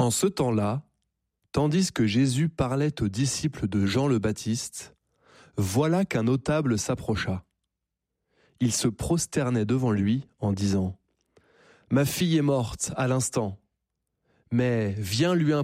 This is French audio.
En ce temps-là, tandis que Jésus parlait aux disciples de Jean le Baptiste, voilà qu'un notable s'approcha. Il se prosternait devant lui en disant : « Ma fille est morte à l'instant, mais viens lui